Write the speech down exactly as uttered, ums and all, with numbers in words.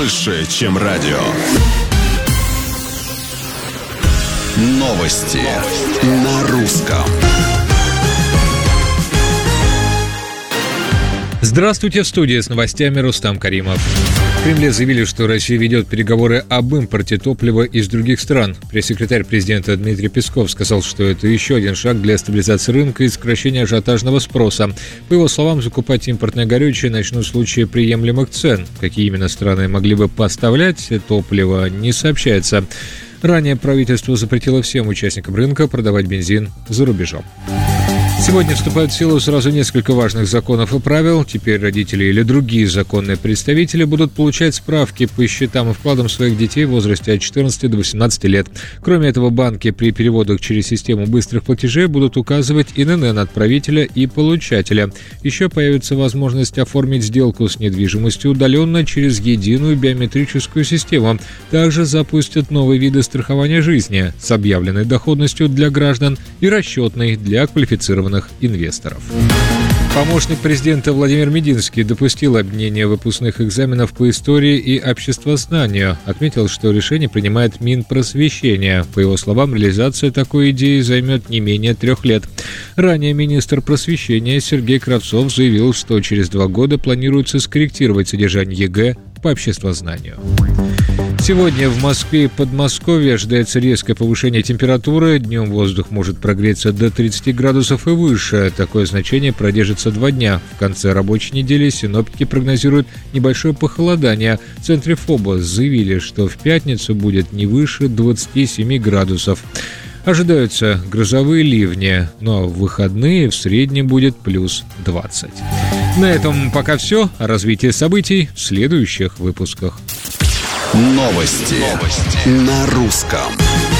больше, чем радио. Новости на русском. Здравствуйте, в студии с новостями Рустам Каримов. В Кремле заявили, что Россия ведет переговоры об импорте топлива из других стран. Пресс-секретарь президента Дмитрий Песков сказал, что это еще один шаг для стабилизации рынка и сокращения ажиотажного спроса. По его словам, закупать импортное горючее начнут в случае приемлемых цен. Какие именно страны могли бы поставлять топливо, не сообщается. Ранее правительство запретило всем участникам рынка продавать бензин за рубежом. Сегодня вступают в силу сразу несколько важных законов и правил. Теперь родители или другие законные представители будут получать справки по счетам и вкладам своих детей в возрасте от четырнадцати до восемнадцати лет. Кроме этого, банки при переводах через систему быстрых платежей будут указывать эн эн эн отправителя и получателя. Еще появится возможность оформить сделку с недвижимостью удаленно через единую биометрическую систему. Также запустят новые виды страхования жизни с объявленной доходностью для граждан и расчетной для квалифицированных инвесторов. Помощник президента Владимир Мединский допустил объединение выпускных экзаменов по истории и обществознанию. Отметил, что решение принимает Минпросвещение. По его словам, реализация такой идеи займет не менее трех лет. Ранее министр просвещения Сергей Кравцов заявил, что через два года планируется скорректировать содержание ЕГЭ по обществознанию. Сегодня в Москве и Подмосковье ожидается резкое повышение температуры. Днем воздух может прогреться до тридцати градусов и выше. Такое значение продержится два дня. В конце рабочей недели синоптики прогнозируют небольшое похолодание. В центре ФОБОС заявили, что в пятницу будет не выше двадцати семи градусов. Ожидаются грозовые ливни, но в выходные в среднем будет плюс двадцать. На этом пока все. О развитии событий в следующих выпусках. Новости, Новости на русском.